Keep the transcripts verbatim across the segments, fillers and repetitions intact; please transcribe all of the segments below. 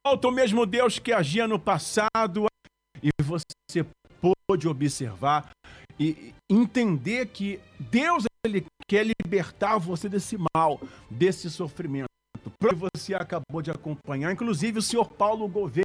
volta, o mesmo Deus que agia no passado, e você pôde observar e entender que Deus, ele quer libertar você desse mal, desse sofrimento. Você acabou de acompanhar, inclusive o senhor Paulo Gouveia,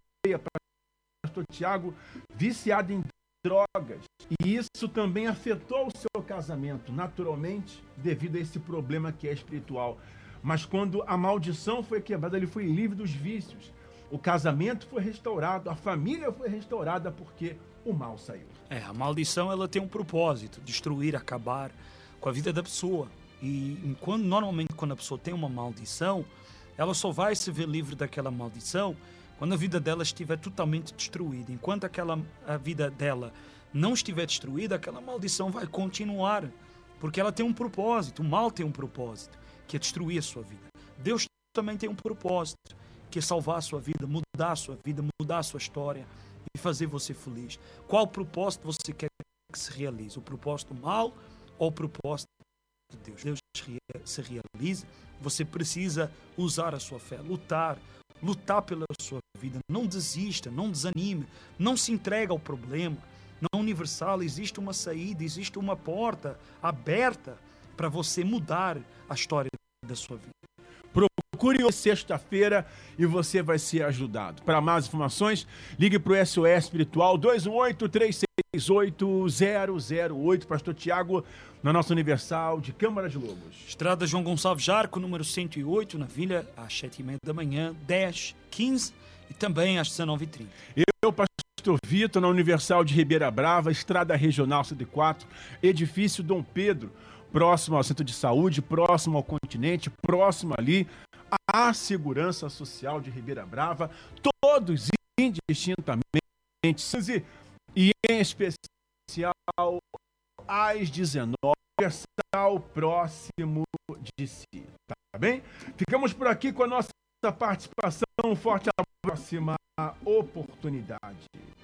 pastor Tiago, viciado em drogas. E isso também afetou o seu casamento, naturalmente, devido a esse problema que é espiritual. Mas quando a maldição foi quebrada, ele foi livre dos vícios. O casamento foi restaurado, a família foi restaurada porque o mal saiu. É, a maldição, ela tem um propósito, destruir, acabar com a vida da pessoa. E enquanto, normalmente quando a pessoa tem uma maldição, ela só vai se ver livre daquela maldição quando a vida dela estiver totalmente destruída. Enquanto aquela, a vida dela não estiver destruída, aquela maldição vai continuar, porque ela tem um propósito, o mal tem um propósito, que é destruir a sua vida. Deus também tem um propósito, que é salvar a sua vida, mudar a sua vida, mudar a sua história e fazer você feliz. Qual propósito você quer que se realize? O propósito mal ou o propósito de Deus? Deus se realiza, você precisa usar a sua fé, lutar, lutar pela sua vida. Não desista, não desanime, não se entregue ao problema. Na Universal existe uma saída, existe uma porta aberta para você mudar a história da sua vida. Procure hoje, sexta-feira, e você vai ser ajudado. Para mais informações, ligue para o S O S Espiritual dois um oito, três seis oito, zero zero oito. Pastor Tiago, na nossa Universal de Câmara de Lobos. Estrada João Gonçalves Jarco, número cento e oito, na Vila, às sete e meia da manhã, dez, quinze e também às dezenove e trinta. Eu, Pastor Vitor, na Universal de Ribeira Brava, Estrada Regional cento e quatro, Edifício Dom Pedro, próximo ao Centro de Saúde, próximo ao Continente, próximo ali à Segurança Social de Ribeira Brava, todos indistintamente, e em especial às dezenove, Universal próximo de si, tá bem? Ficamos por aqui com a nossa participação, um forte abraço, próxima oportunidade.